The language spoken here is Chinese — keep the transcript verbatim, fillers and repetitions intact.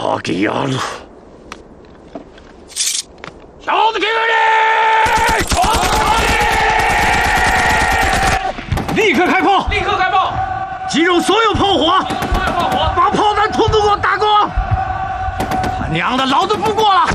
阿迪亚路， 小子给我力！闯立！立刻开炮！立刻开炮！集中所有炮火！集中所有炮火！把炮弹统统给我打光！他娘的，老子不过了！